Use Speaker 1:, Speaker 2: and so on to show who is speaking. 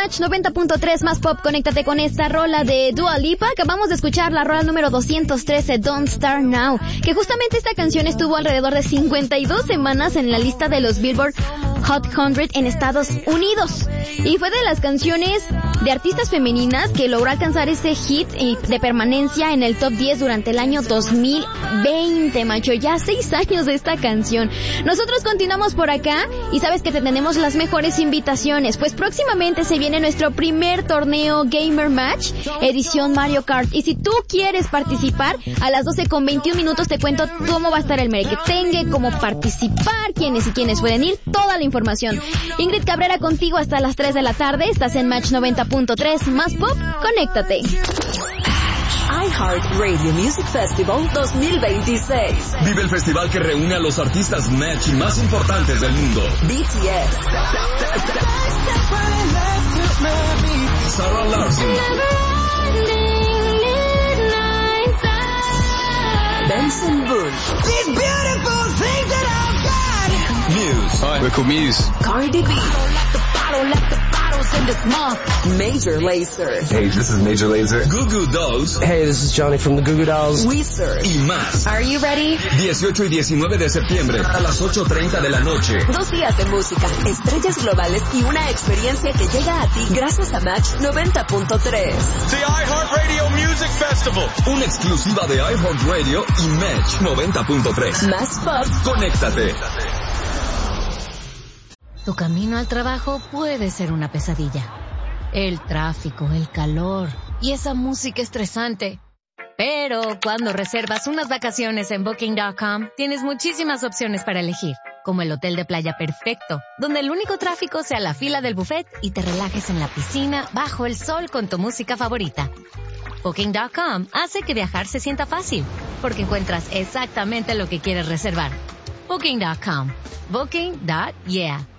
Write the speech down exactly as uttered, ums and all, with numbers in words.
Speaker 1: Match noventa punto tres más pop. Conéctate con esta rola de Dua Lipa. Acabamos de escuchar la rola número doscientos trece, Don't Start Now, que justamente esta canción estuvo alrededor de cincuenta y dos semanas en la lista de los Billboard Hot cien en Estados Unidos. Y fue de las canciones de artistas femeninas que logró alcanzar ese hit de permanencia en el top diez durante el año dos mil veinte, macho. Ya seis años de esta canción. Nosotros continuamos por acá y sabes que te tenemos las mejores invitaciones, pues próximamente se viene nuestro primer torneo Gamer Match, edición Mario Kart. Y si tú quieres participar, a las doce con veintiún minutos te cuento cómo va a estar el merequetengue, cómo participar, quiénes y quiénes pueden ir, toda la información. Ingrid Cabrera contigo hasta las tres de la tarde. Estás en Match noventa punto tres más pop. Conéctate.
Speaker 2: iHeartRadio Music Festival dos mil veintiséis.
Speaker 3: Vive el festival que reúne a los artistas Match más importantes del mundo.
Speaker 2: B T S,
Speaker 3: Sarah Larson,
Speaker 2: Benson Boone,
Speaker 3: Muse.
Speaker 4: Hi, we're called Muse.
Speaker 2: Cardi B, Major Lazer,
Speaker 4: Hey, this is Major Lazer.
Speaker 3: Goo Goo Dolls.
Speaker 5: Hey, this is Johnny from the Goo Goo Dolls.
Speaker 2: Weezer
Speaker 3: Y más.
Speaker 1: Are you ready?
Speaker 3: dieciocho y diecinueve de septiembre a las ocho treinta de la noche.
Speaker 2: Dos días de música, estrellas globales y una experiencia que llega a ti gracias a Match noventa punto tres.
Speaker 6: The iHeartRadio Music Festival.
Speaker 3: Una exclusiva de iHeartRadio y Match noventa punto tres.
Speaker 2: Más pop.
Speaker 3: Conéctate.
Speaker 7: Tu camino al trabajo puede ser una pesadilla. El tráfico, el calor y esa música estresante. Pero cuando reservas unas vacaciones en Booking punto com, tienes muchísimas opciones para elegir, como el hotel de playa perfecto, donde el único tráfico sea la fila del buffet y te relajes en la piscina bajo el sol con tu música favorita. Booking punto com hace que viajar se sienta fácil, porque encuentras exactamente lo que quieres reservar. Booking punto com. Booking. Yeah.